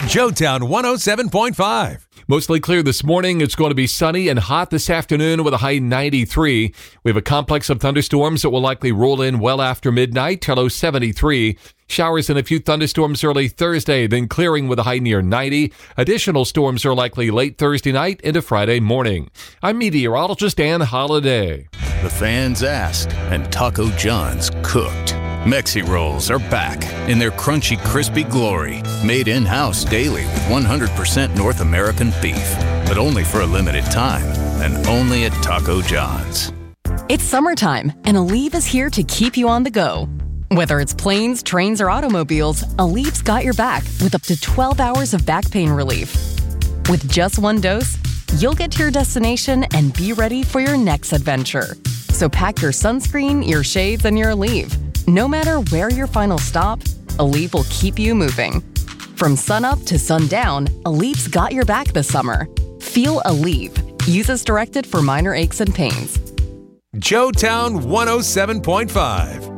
Joetown 107.5. Mostly clear this morning. It's going to be sunny and hot this afternoon with a high 93. We have a complex of thunderstorms that will likely roll in well after midnight, low 73. Showers and a few thunderstorms early Thursday, then clearing with a high near 90. Additional storms are likely late Thursday night into Friday morning. I'm meteorologist Ann Holiday. The fans asked, and Taco John's cooked. Mexi Rolls are back in their crunchy, crispy glory, made in-house daily with 100% North American beef, but only for a limited time and only at Taco John's. It's summertime, and Aleve is here to keep you on the go. Whether it's planes, trains, or automobiles, Aleve's got your back with up to 12 hours of back pain relief. With just one dose, you'll get to your destination and be ready for your next adventure. So pack your sunscreen, your shades, and your Aleve. No matter where your final stop, Aleve will keep you moving. From sunup to sundown, Aleve's got your back this summer. Feel Aleve. Use as directed for minor aches and pains. Joetown 107.5.